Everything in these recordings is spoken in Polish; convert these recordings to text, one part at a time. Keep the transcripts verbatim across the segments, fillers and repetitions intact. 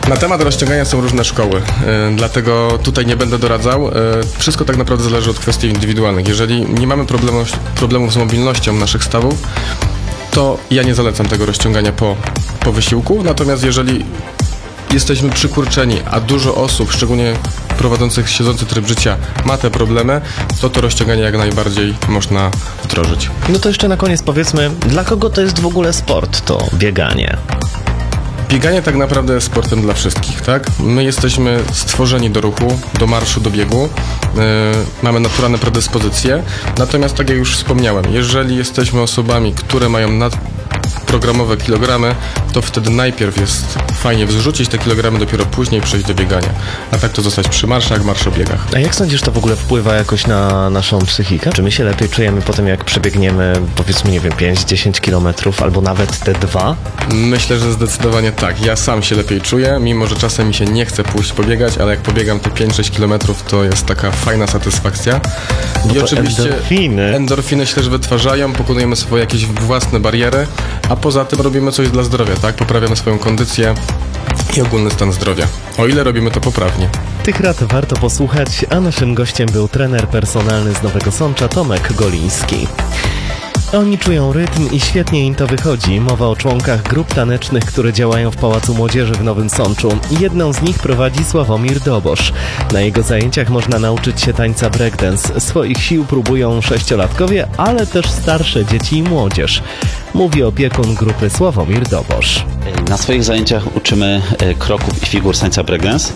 Na temat rozciągania są różne szkoły, y, dlatego tutaj nie będę doradzał. Y, wszystko tak naprawdę zależy od kwestii indywidualnych. Jeżeli nie mamy problemu, problemów z mobilnością naszych stawów, to ja nie zalecam tego rozciągania po, po wysiłku. Natomiast jeżeli jesteśmy przykurczeni, a dużo osób, szczególnie prowadzących siedzący tryb życia, ma te problemy, to to rozciąganie jak najbardziej można wdrożyć. No to jeszcze na koniec powiedzmy, dla kogo to jest w ogóle sport, to bieganie? Bieganie tak naprawdę jest sportem dla wszystkich, tak? My jesteśmy stworzeni do ruchu, do marszu, do biegu. Yy, mamy naturalne predyspozycje. Natomiast tak jak już wspomniałem, jeżeli jesteśmy osobami, które mają nadprogramowe kilogramy, to wtedy najpierw jest fajnie wzrzucić te kilogramy, dopiero później przejść do biegania. A tak to zostać przy marszach, marszobiegach. A jak sądzisz, to w ogóle wpływa jakoś na naszą psychikę? Czy my się lepiej czujemy po tym, jak przebiegniemy, powiedzmy, nie wiem, pięć dziesięć kilometrów, albo nawet te dwa? Myślę, że zdecydowanie tak. Ja sam się lepiej czuję, mimo że czasem mi się nie chce pójść pobiegać, ale jak pobiegam te pięć sześć kilometrów, to jest taka fajna satysfakcja. No I to oczywiście endorfiny. endorfiny się też wytwarzają, pokonujemy swoje jakieś własne bariery, a poza tym robimy coś dla zdrowia, tak? Poprawiamy swoją kondycję i ogólny stan zdrowia. O ile robimy to poprawnie. Tych rad warto posłuchać, a naszym gościem był trener personalny z Nowego Sącza, Tomek Goliński. Oni czują rytm i świetnie im to wychodzi. Mowa o członkach grup tanecznych, które działają w Pałacu Młodzieży w Nowym Sączu. Jedną z nich prowadzi Sławomir Dobosz. Na jego zajęciach można nauczyć się tańca breakdance. Swoich sił próbują sześciolatkowie, ale też starsze dzieci i młodzież. Mówi opiekun grupy Sławomir Dobosz. Na swoich zajęciach uczymy kroków i figur z tańca breakdance.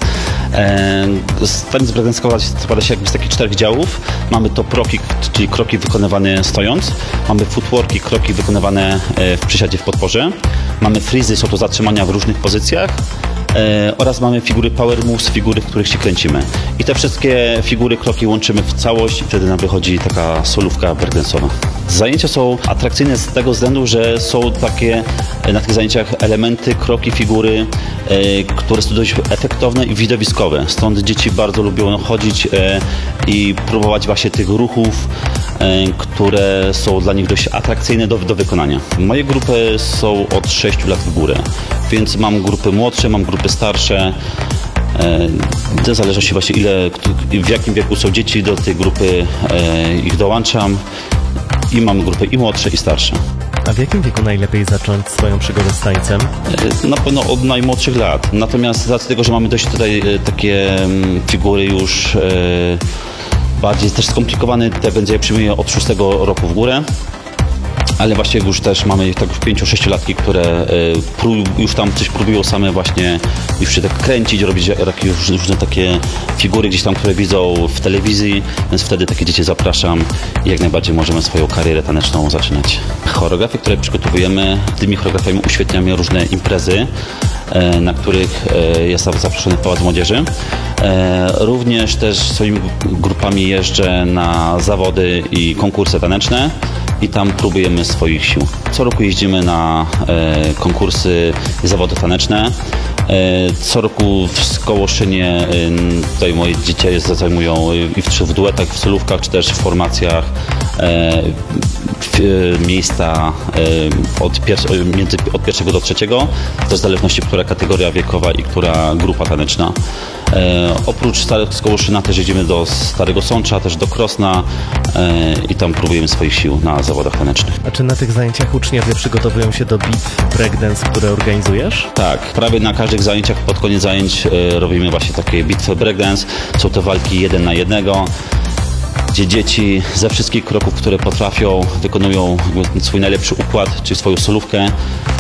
Taniec breakdance składa się jakby z takich czterech działów. Mamy to proki, czyli kroki wykonywane stojąc. Mamy footworki, kroki wykonywane w przysiadzie w podporze. Mamy freezy, są to zatrzymania w różnych pozycjach. Oraz mamy figury power moves, figury, w których się kręcimy. I te wszystkie figury, kroki łączymy w całość i wtedy nam wychodzi taka solówka breakdance'owa. Zajęcia są atrakcyjne z tego względu, że są takie na tych zajęciach elementy, kroki, figury, które są dość efektowne i widowiskowe. Stąd dzieci bardzo lubią chodzić i próbować właśnie tych ruchów, które są dla nich dość atrakcyjne do, do wykonania. Moje grupy są od sześciu lat w górę, więc mam grupy młodsze, mam grupy starsze. W zależności właśnie ile, w jakim wieku są dzieci, do tej grupy ich dołączam i mam grupy i młodsze, i starsze. A w jakim wieku najlepiej zacząć swoją przygodę z tańcem? Na pewno od najmłodszych lat. Natomiast z racji tego, że mamy dość tutaj takie figury już bardziej też skomplikowane, te będzie przyjmuję od szóstego roku w górę. Ale właśnie już też mamy tak pięciu sześciolatki, które już tam coś próbują same właśnie już się tak kręcić, robić jakieś różne takie figury gdzieś tam, które widzą w telewizji, więc wtedy takie dzieci zapraszam i jak najbardziej możemy swoją karierę taneczną zaczynać. Choreografie, które przygotowujemy, tymi choreografiami uświetniamy różne imprezy, na których jest zaproszony Pałac Młodzieży. Również też swoimi grupami jeżdżę na zawody i konkursy taneczne i tam próbujemy swoich sił. Co roku jeździmy na e, konkursy i zawody taneczne. E, co roku w Skołoszynie e, tutaj moje dzieci zajmują i w, czy w duetach, w solówkach, czy też w formacjach e, w, e, miejsca e, od, pier- między, od pierwszego do trzeciego. To w zależności, która kategoria wiekowa i która grupa taneczna. E, oprócz Starego Skołoszyna też jedziemy do Starego Sącza, też do Krosna e, i tam próbujemy swoich sił na zawodach tanecznych. A czy na tych zajęciach uczniowie przygotowują się do bitw breakdance, które organizujesz? Tak, prawie na każdych zajęciach, pod koniec zajęć e, robimy właśnie takie bitwy breakdance. Są to walki jeden na jednego, gdzie dzieci ze wszystkich kroków, które potrafią, wykonują swój najlepszy układ, czyli swoją solówkę